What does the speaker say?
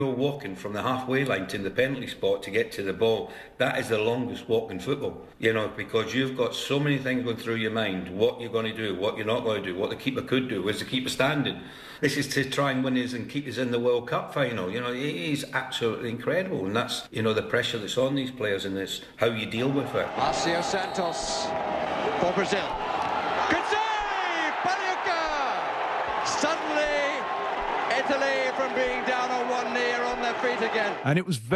You're walking from the halfway line to the penalty spot to get to the ball. That is the longest walk in football, because you've got so many things going through your mind. What you're going to do, what you're not going to do, what the keeper could do, where's the keeper standing. This is to try and win us and keep us in the World Cup final. He's absolutely incredible, and that's, the pressure that's on these players, and it's how you deal with it. Marcio Santos for Brazil. Good save! Pagliuca! Suddenly, Italy from being down on one knee are on their feet again. And it was